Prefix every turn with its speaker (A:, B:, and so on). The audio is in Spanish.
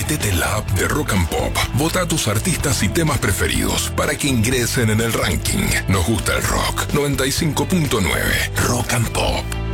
A: Métete en la app de Rock and Pop. Vota a tus artistas y temas preferidos para que ingresen en el ranking. Nos gusta el rock. 95.9 Rock and Pop.